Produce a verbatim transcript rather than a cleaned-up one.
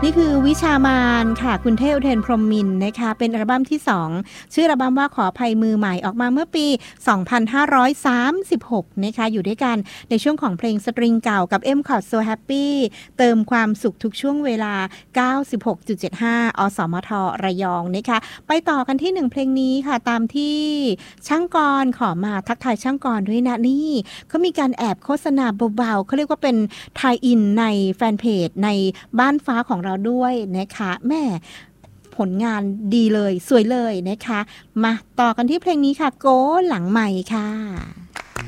นี่คือวิชามานค่ะคุณเทพอุเทนพรหมมินทร์นะคะเป็นอัลบั้มที่สองชื่ออัลบั้มว่าขออภัยมือใหม่ออกมาเมื่อปีสองพันห้าร้อยสามสิบหกนะคะอยู่ด้วยกันในช่วงของเพลงสตริงเก่ากับ M Chord So Happy เติมความสุขทุกช่วงเวลา เก้าสิบหกจุดเจ็ดห้า อสมทระยองนะคะไปต่อกันที่หนึ่งเพลงนี้ค่ะตามที่ช่างกรขอมาทักทายช่างกรด้วยนะนี่เขามีการแอบโฆษณาเบาๆเขาเรียกว่าเป็นไทยอินในแฟนเพจในบ้านฟ้าของเราด้วยนะคะแม่ผลงานดีเลยสวยเลยนะคะมาต่อกันที่เพลงนี้ค่ะโกหลังใหม่ค่ะ